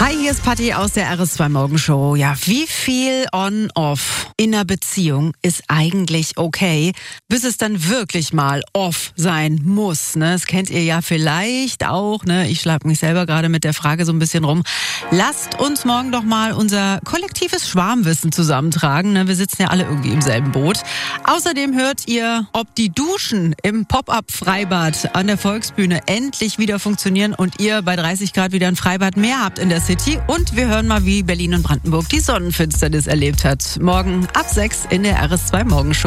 Hi, hier ist Patti aus der RS2 Morgenshow. Ja, wie viel on-off in einer Beziehung ist eigentlich okay, bis es dann wirklich mal off sein muss, ne? Das kennt ihr ja vielleicht auch, ne? Ich schlag mich selber gerade mit der Frage so ein bisschen rum. Lasst uns morgen doch mal unser kollektives Schwarmwissen zusammentragen, ne? Wir sitzen ja alle irgendwie im selben Boot. Außerdem hört ihr, ob die Duschen im Pop-up-Freibad an der Volksbühne endlich wieder funktionieren und ihr bei 30 Grad wieder ein Freibad mehr habt in der City. Und wir hören mal, wie Berlin und Brandenburg die Sonnenfinsternis erlebt hat. Morgen ab 6 in der RS2 Morgenshow.